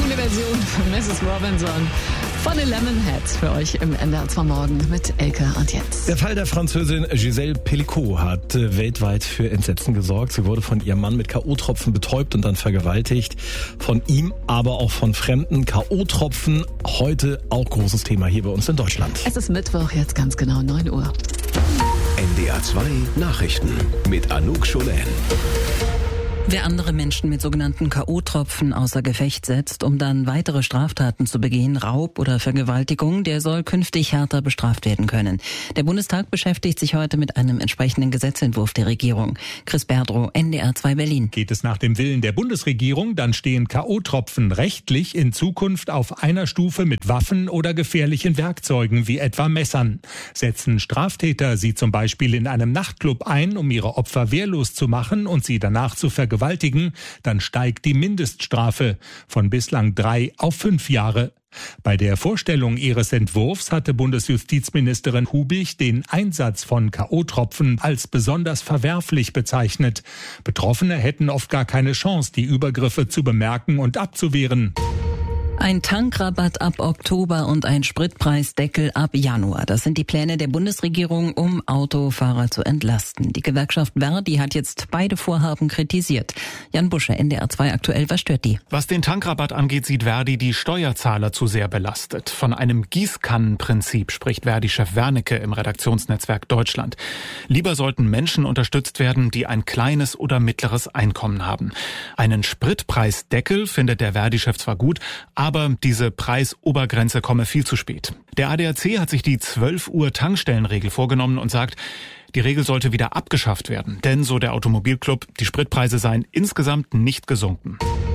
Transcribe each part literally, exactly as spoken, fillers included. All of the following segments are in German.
Folgende Version von Missus Robinson von den Lemonheads für euch im N D R zwei Morgen mit Elke und Jens. Der Fall der Französin Gisèle Pelicot hat äh, weltweit für Entsetzen gesorgt. Sie wurde von ihrem Mann mit K O-Tropfen betäubt und dann vergewaltigt. Von ihm, aber auch von Fremden. K O-Tropfen, heute auch großes Thema hier bei uns in Deutschland. Es ist Mittwoch, jetzt ganz genau neun Uhr. N D R zwei Nachrichten mit Anouk Scholen. Wer andere Menschen mit sogenannten K O-Tropfen außer Gefecht setzt, um dann weitere Straftaten zu begehen, Raub oder Vergewaltigung, der soll künftig härter bestraft werden können. Der Bundestag beschäftigt sich heute mit einem entsprechenden Gesetzentwurf der Regierung. Chris Berdrow, N D R zwei Berlin. Geht es nach dem Willen der Bundesregierung, dann stehen K O-Tropfen rechtlich in Zukunft auf einer Stufe mit Waffen oder gefährlichen Werkzeugen wie etwa Messern. Setzen Straftäter sie zum Beispiel in einem Nachtclub ein, um ihre Opfer wehrlos zu machen und sie danach zu vergewaltigen, dann steigt die Mindeststrafe von bislang drei auf fünf Jahre. Bei der Vorstellung ihres Entwurfs hatte Bundesjustizministerin Hubig den Einsatz von K O-Tropfen als besonders verwerflich bezeichnet. Betroffene hätten oft gar keine Chance, die Übergriffe zu bemerken und abzuwehren. Ein Tankrabatt ab Oktober und ein Spritpreisdeckel ab Januar. Das sind die Pläne der Bundesregierung, um Autofahrer zu entlasten. Die Gewerkschaft Verdi hat jetzt beide Vorhaben kritisiert. Jan Busche, N D R zwei aktuell, was stört die? Was den Tankrabatt angeht, sieht Verdi die Steuerzahler zu sehr belastet. Von einem Gießkannenprinzip spricht Verdi-Chef Wernicke im Redaktionsnetzwerk Deutschland. Lieber sollten Menschen unterstützt werden, die ein kleines oder mittleres Einkommen haben. Einen Spritpreisdeckel findet der Verdi-Chef zwar gut, aber Aber diese Preisobergrenze komme viel zu spät. Der A D A C hat sich die zwölf Uhr Tankstellenregel vorgenommen und sagt, die Regel sollte wieder abgeschafft werden. Denn, so der Automobilclub, die Spritpreise seien insgesamt nicht gesunken.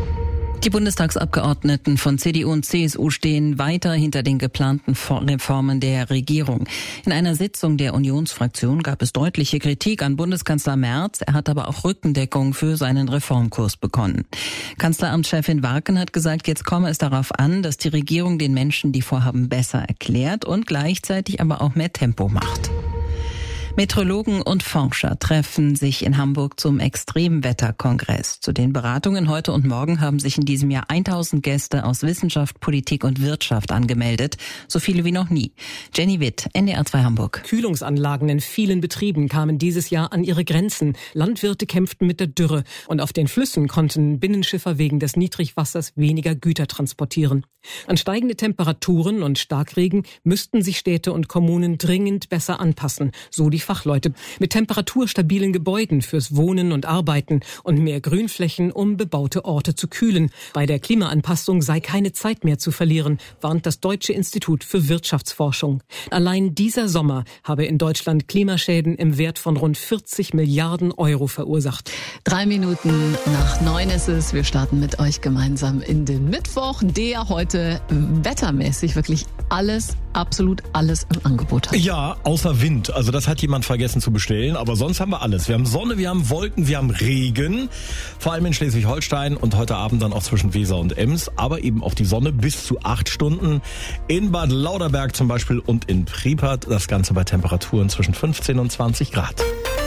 Die Bundestagsabgeordneten von C D U und C S U stehen weiter hinter den geplanten Reformen der Regierung. In einer Sitzung der Unionsfraktion gab es deutliche Kritik an Bundeskanzler Merz. Er hat aber auch Rückendeckung für seinen Reformkurs bekommen. Kanzleramtschefin Warken hat gesagt, jetzt komme es darauf an, dass die Regierung den Menschen die Vorhaben besser erklärt und gleichzeitig aber auch mehr Tempo macht. Meteorologen und Forscher treffen sich in Hamburg zum Extremwetterkongress. Zu den Beratungen heute und morgen haben sich in diesem Jahr tausend Gäste aus Wissenschaft, Politik und Wirtschaft angemeldet. So viele wie noch nie. Jenny Witt, N D R zwei Hamburg. Kühlungsanlagen in vielen Betrieben kamen dieses Jahr an ihre Grenzen. Landwirte kämpften mit der Dürre. Und auf den Flüssen konnten Binnenschiffer wegen des Niedrigwassers weniger Güter transportieren. An steigende Temperaturen und Starkregen müssten sich Städte und Kommunen dringend besser anpassen, so die Fachleute. Mit temperaturstabilen Gebäuden fürs Wohnen und Arbeiten und mehr Grünflächen, um bebaute Orte zu kühlen. Bei der Klimaanpassung sei keine Zeit mehr zu verlieren, warnt das Deutsche Institut für Wirtschaftsforschung. Allein dieser Sommer habe in Deutschland Klimaschäden im Wert von rund vierzig Milliarden Euro verursacht. Drei Minuten nach neun ist es. Wir starten mit euch gemeinsam in den Mittwoch, der heute wettermäßig wirklich alles, absolut alles im Angebot hat. Ja, außer Wind. Also das hat jemand vergessen zu bestellen, aber sonst haben wir alles. Wir haben Sonne, wir haben Wolken, wir haben Regen, vor allem in Schleswig-Holstein und heute Abend dann auch zwischen Weser und Ems, aber eben auch die Sonne bis zu acht Stunden in Bad Lauterberg zum Beispiel und in Pripyat. Das Ganze bei Temperaturen zwischen fünfzehn und zwanzig Grad.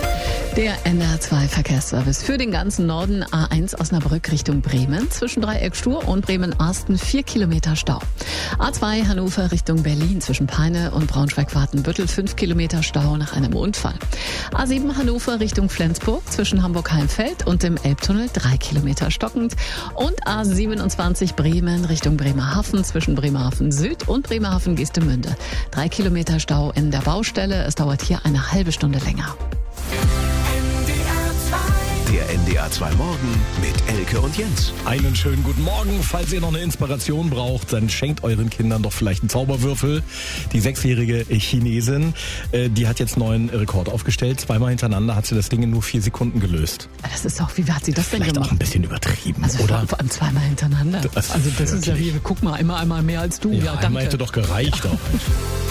Der N D R zwei Verkehrsservice für den ganzen Norden. A eins Osnabrück Richtung Bremen. Zwischen Dreieck Stur und Bremen-Arsten vier Kilometer Stau. A zwei Hannover Richtung Berlin. Zwischen Peine und Braunschweig-Wartenbüttel fünf Kilometer Stau nach einem Unfall. A sieben Hannover Richtung Flensburg. Zwischen Hamburg-Heimfeld und dem Elbtunnel drei Kilometer stockend. Und A siebenundzwanzig Bremen Richtung Bremerhaven. Zwischen Bremerhaven Süd und Bremerhaven Geestemünde. drei Kilometer Stau in der Baustelle. Es dauert hier eine halbe Stunde länger. Der N D R zwei Morgen mit Elke und Jens. Einen schönen guten Morgen. Falls ihr noch eine Inspiration braucht, dann schenkt euren Kindern doch vielleicht einen Zauberwürfel. Die sechsjährige Chinesin, äh, die hat jetzt einen neuen Rekord aufgestellt. Zweimal hintereinander hat sie das Ding in nur vier Sekunden gelöst. Das ist auch, wie hat sie das denn Vielleicht gemacht? auch ein bisschen übertrieben, also oder? Vor allem zweimal hintereinander. Das also das wirklich. ist ja wie, guck mal, einmal, einmal mehr als du. Ja, Ja, danke. einmal hätte doch gereicht auch.